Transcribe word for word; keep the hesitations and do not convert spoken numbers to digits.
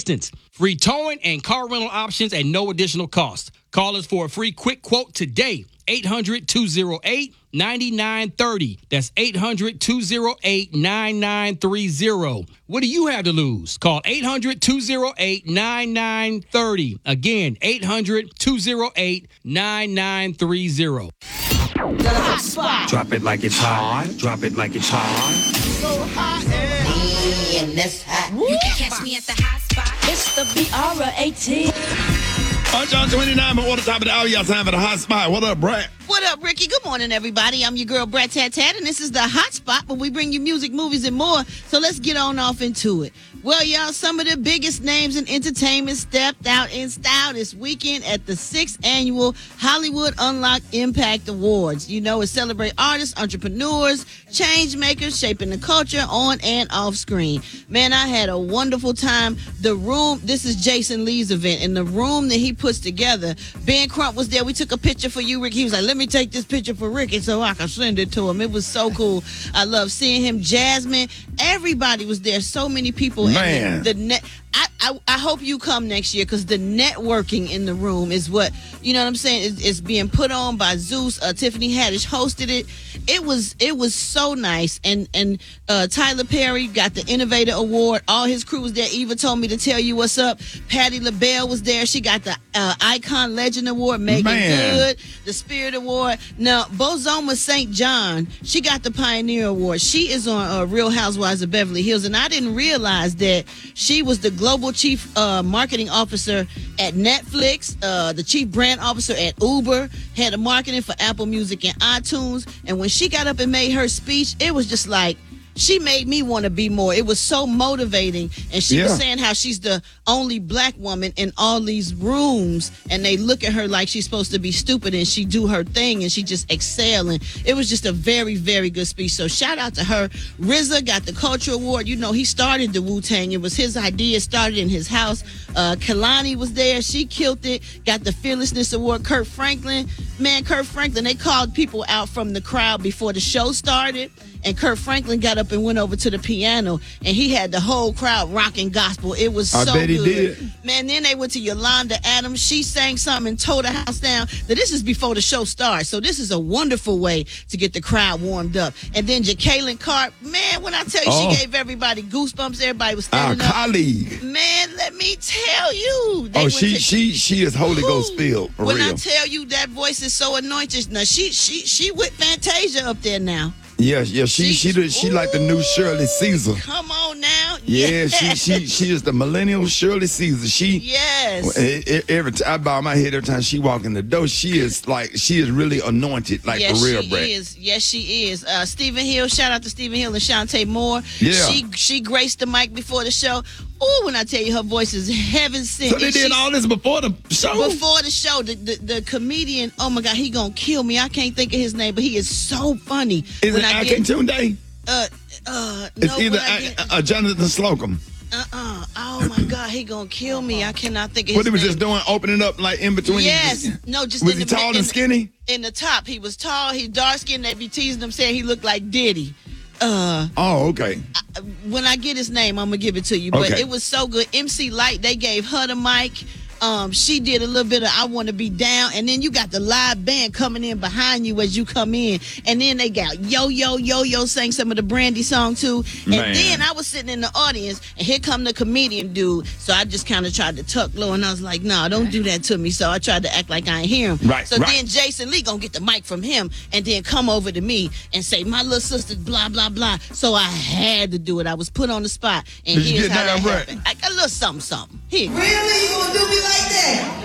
assistance. Free towing and car rental options at no additional cost. Call us for a free quick quote today. eight hundred, two oh eight, nine nine three oh. That's eight hundred, two oh eight, nine nine three oh. What do you have to lose? Call eight hundred, two oh eight, nine nine three oh. Again, eight hundred, two oh eight, nine nine three oh. The hot spot. Drop it like it's hot. Drop it like it's hot. So hot and And that's hot. You can catch me at the hot spot. it's the B R eighteen. All right, twenty-nine, but what the top of the hour, y'all time for the hot spot. What up, Brad? What up, Ricky? Good morning, everybody. I'm your girl, Brat Tat Tat, and this is the Hot Spot, where we bring you music, movies, and more. So let's get on off into it. Well, y'all, some of the biggest names in entertainment stepped out in style this weekend at the sixth Annual Hollywood Unlocked Impact Awards. You know, it celebrates artists, entrepreneurs, change makers, shaping the culture on and off screen. Man, I had a wonderful time. The room, this is Jason Lee's event, and the room that he puts together, Ben Crump was there. We took a picture for you, Ricky. He was like, let me take this picture for Ricky so I can send it to him. It was so cool. I love seeing him. Jasmine, everybody was there. So many people. Man. And the, the net. I, I, I hope you come next year, because the networking in the room is what, you know what I'm saying, it's, it's being put on by Zeus. Uh, Tiffany Haddish hosted it. It was it was so nice. And and uh, Tyler Perry got the Innovator Award. All his crew was there. Eva told me to tell you what's up. Patti LaBelle was there. She got the uh, Icon Legend Award. Megan Man. Good, the Spirit Award. Now, Bozoma Saint John, she got the Pioneer Award. She is on uh, Real Housewives of Beverly Hills. And I didn't realize that she was the Global Chief uh, Marketing Officer at Netflix, uh, the Chief Brand Officer at Uber, head of marketing for Apple Music and iTunes. And when she got up and made her speech, it was just like, she made me want to be more. It was so motivating. And she Yeah. was saying how she's the only black woman in all these rooms, and they look at her like she's supposed to be stupid, and she do her thing, and she just excelling. It was just a very, very good speech. So shout out to her. R Z A got the Culture Award. You know, he started the Wu-Tang. It was his idea. It started in his house. Uh, Kalani was there. She killed it. Got the Fearlessness Award. Kurt Franklin. Man, Kurt Franklin, they called people out from the crowd before the show started. And Kurt Franklin got up and went over to the piano, and he had the whole crowd rocking gospel. It was so I bet he good. did. Man, then they went to Yolanda Adams. She sang something and tore the house down. Now, this is before the show starts, so this is a wonderful way to get the crowd warmed up. And then Jacqueline Carp, man, when I tell you, Oh. she gave everybody goosebumps. Everybody was Our standing up. colleague. Man, let me tell you. They Oh, went she to- she she is Holy Ghost Ooh. filled, for When I real. tell you that voice is so anointed, now she she she with Fantasia up there now. Yeah, yeah, she she she, she like the new Shirley Caesar. Come on now. Yeah, she she she is the millennial Shirley Caesar. She Yes. e- e- every time I bow my head every time she walk in the door, she is like she is really anointed, like yes, for real, she Brad. is. Yes, she is. Uh, Stephen Hill, shout out to Stephen Hill and Shantae Moore. Yeah. She she graced the mic before the show. Oh, when I tell you her voice is heaven sent. So they And did she- all this before the show. Before the show, the, the the comedian, oh my God, he gonna kill me. I can't think of his name, but he is so funny. Is when it I Akin Tunde? uh uh It's no, either when I A- get- uh, Jonathan Slocum. uh-uh. Oh my God, he gonna kill me. I cannot think of his What he was name. just doing, opening up like in between. Yes, no, just Was in he the tall in and the- skinny? In the top, he was tall. He dark skinned. They be teasing him, saying he looked like Diddy. Uh, Oh, okay. when I get his name, I'm gonna give it to you. But Okay. it was so good. M C Light, they gave her the mic. Um, she did a little bit of I Want to Be Down, and then you got the live band coming in behind you as you come in, and then they got Yo Yo Yo Yo sang some of the Brandy song too, and Man. then I was sitting in the audience, and here come the comedian dude. So I just kind of tried to tuck low, and I was like, "No, nah, don't do that to me." So I tried to act like I ain't hear him. Right, So right. then Jason Lee gonna get the mic from him, and then come over to me and say, "My little sister, blah blah blah." So I had to do it. I was put on the spot, and Did you here's get how down, that Brett? happened. I got a little something, something. Here. Really? You gonna do me like that?